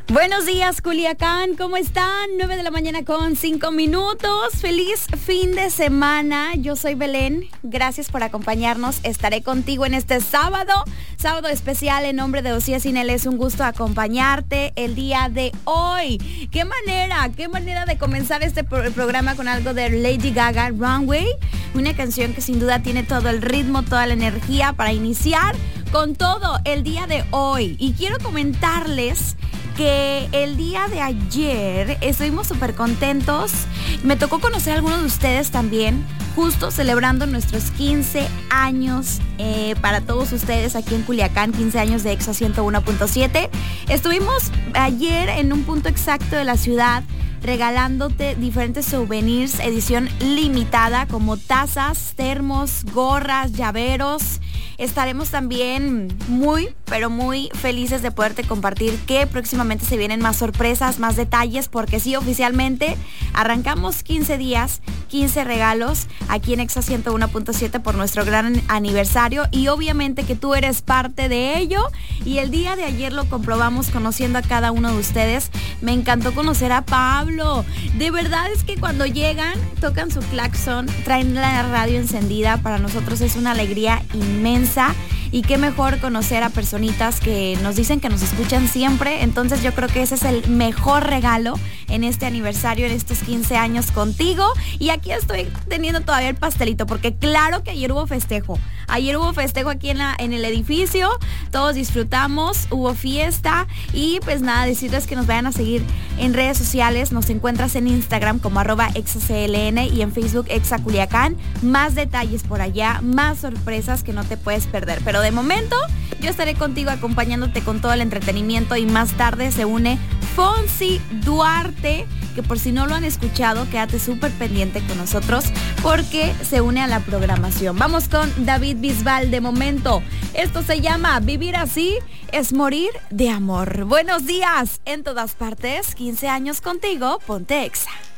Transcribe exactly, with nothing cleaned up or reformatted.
Buenos días, Culiacán, ¿cómo están? nueve de la mañana con cinco minutos. Feliz fin de semana. Yo soy Belén. Gracias por acompañarnos. Estaré contigo en este sábado. Sábado especial en nombre de Osías Sinel. Es un gusto acompañarte el día de hoy. ¿Qué manera? ¿Qué manera de comenzar este pro- programa con algo de Lady Gaga, Runway? Una canción que sin duda tiene todo el ritmo, toda la energía para iniciar con todo el día de hoy. Y quiero comentarles que el día de ayer estuvimos súper contentos. Me tocó conocer a algunos de ustedes también, justo celebrando nuestros quince años eh, para todos ustedes aquí en Culiacán, quince años de Exa ciento uno punto siete. Estuvimos ayer en un punto exacto de la ciudad regalándote diferentes souvenirs, edición limitada, como tazas, termos, gorras, llaveros. Estaremos también muy, pero muy felices de poderte compartir que próximamente se vienen más sorpresas, más detalles, porque sí, oficialmente arrancamos quince días, quince regalos aquí en Exa ciento uno punto siete por nuestro gran aniversario, y obviamente que tú eres parte de ello, y el día de ayer lo comprobamos conociendo a cada uno de ustedes. Me encantó conocer a Pablo. De verdad es que cuando llegan, tocan su claxon, traen la radio encendida. Para nosotros es una alegría inmensa. Y qué mejor conocer a personitas que nos dicen que nos escuchan siempre. Entonces yo creo que ese es el mejor regalo en este aniversario, en estos quince años contigo. Y aquí estoy teniendo todavía el pastelito, porque claro que ayer hubo festejo. Ayer hubo festejo aquí en, la, en el edificio. Todos disfrutamos, hubo fiesta. Y pues nada, decirles que nos vayan a seguir en redes sociales. Nos encuentras en Instagram como arroba exacln y en Facebook Exa Culiacán. Más detalles por allá, más sorpresas que no te puedes perder. Pero de momento yo estaré contigo acompañándote con todo el entretenimiento, y más tarde se une Fonsi Duarte, que por si no lo han escuchado, quédate súper pendiente con nosotros porque se une a la programación. Vamos con David Bisbal de momento. Esto se llama Vivir Así es Morir de Amor. Buenos días en todas partes, quince años contigo, ponte Exa.